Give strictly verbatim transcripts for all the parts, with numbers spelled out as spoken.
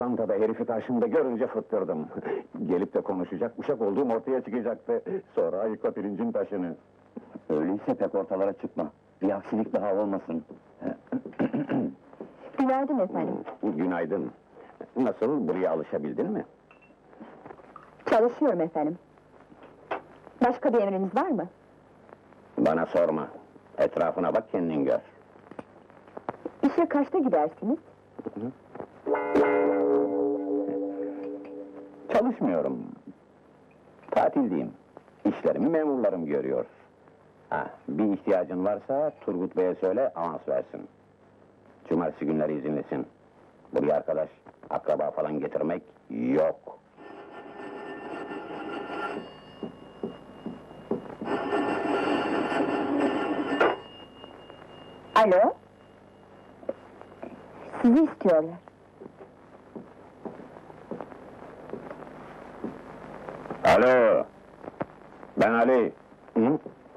Çantada herifi karşımda görünce fıttırdım. Gelip de konuşacak, uşak olduğum ortaya çıkacaktı. Sonra ayıkla pirincin taşını. Öyleyse pek ortalara çıkma. Bir aksilik daha olmasın. Günaydın efendim. Günaydın. Nasıl, buraya alışabildin mi? Çalışıyorum efendim. Başka bir emriniz var mı? Bana sorma. Etrafına bak, kendin gör. İşe kaçta gidersiniz? Çalışmıyorum. Tatildeyim. İşlerimi memurlarım görüyor. Ha, bir ihtiyacın varsa Turgut Bey'e söyle, avans versin. Cumartesi günleri izinlisin. Buraya arkadaş, akraba falan getirmek yok. Alo? Sizi istiyorlar. Alo! Ben Ali. Hı?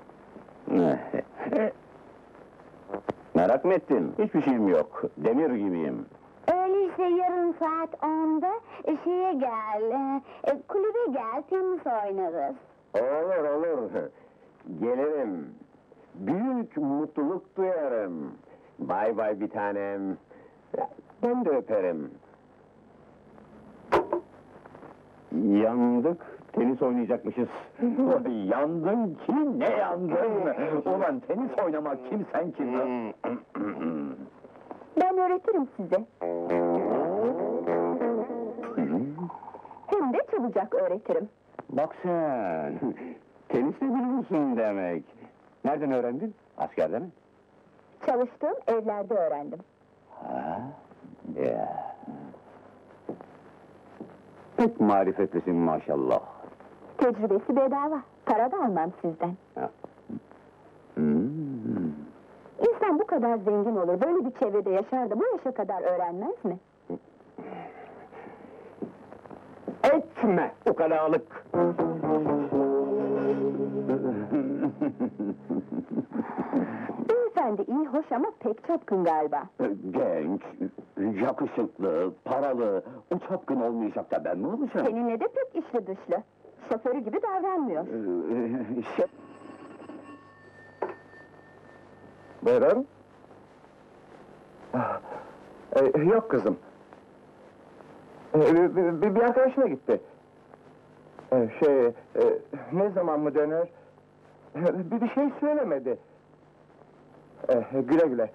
Merak mı ettin? Hiçbir şeyim yok. Demir gibiyim. Öyleyse yarın saat onda e, şeye gel, e, e, kulübe gel, tenis oynarız. Olur olur. Gelirim. Büyük mutluluk duyarım. Bay bay bir tanem. Ben de öperim. Yandık. Tenis oynayacakmışız. Yandın ki ne yandın? Ulan tenis oynamak kim sen kim? Ben öğretirim size. Hem de çabucak öğretirim. Bak sen, tenis de biliyorsun demek. Nereden öğrendin? Askerde mi? Çalıştığım evlerde öğrendim. Ha? Ya. Pek marifetlisin maşallah. Tecrübesi bedava. Para da almam sizden. Ha. Hmm. İnsan bu kadar zengin olur, böyle bir çevrede yaşar da bu yaşa kadar öğrenmez mi? Etme ukalalık! Beyefendi iyi, hoş ama pek çapkın galiba. Genç, yakışıklı, paralı, o çapkın olmayacak da ben mi olacağım? Seninle de pek içli dışlı. Şoförü gibi davranmıyor. Ee, şey... Buyurun. Ee, yok kızım. Ee, bir, bir arkadaşına gitti. Ee, şey, e, ne zaman mı döner? Bir, bir şey söylemedi. Ee, güle güle.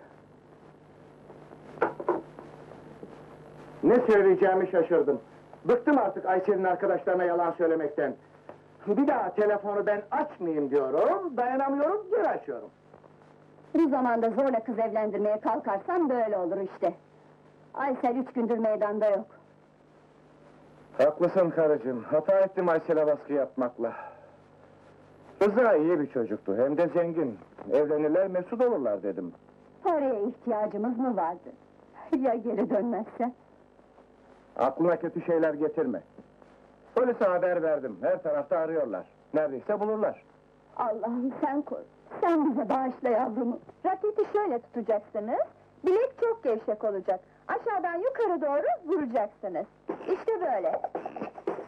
Ne söyleyeceğimi şaşırdım. Bıktım artık Ayşe'nin arkadaşlarına yalan söylemekten. Bir daha telefonu ben açmayayım diyorum, dayanamıyorum, geri açıyorum. Bir zamanda zorla kız evlendirmeye kalkarsan böyle olur işte. Aysel üç gündür meydanda yok. Haklısın karıcığım, hata ettim Aysel'e baskı yapmakla. Rıza iyi bir çocuktu, hem de zengin. Evlenirler, mesut olurlar dedim. Paraya ihtiyacımız mı vardı? Ya geri dönmezse? Aklına kötü şeyler getirme. Polise haber verdim, her tarafta arıyorlar. Neredeyse bulurlar. Allah'ım sen koru, sen bize bağışla yavrumu. Raketi şöyle tutacaksınız, bilek çok gevşek olacak. Aşağıdan yukarı doğru vuracaksınız. İşte böyle.